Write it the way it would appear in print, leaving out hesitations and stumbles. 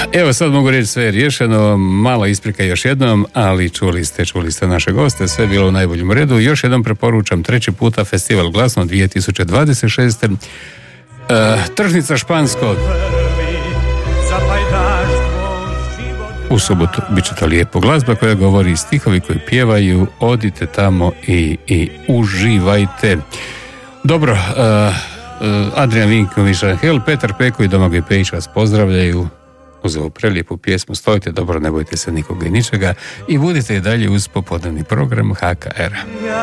Evo sad mogu reći sve je riješeno, mala isprika još jednom, ali čuli ste naše goste, sve je bilo u najboljem redu. Još jednom preporučam 3. puta Festival Glasno 2026. Tržnica Špansko. U subotu bit će to lijepo glazba koja govori, stihovi koji pjevaju, odite tamo i uživajte. Dobro, Adrian Vinković, Angel, Petar Peko i Domagoj Pejić vas pozdravljaju uz ovu prelijepu pjesmu. Stojite dobro, ne bojte se nikoga i ničega i budite i dalje uz popodnevni program HKR.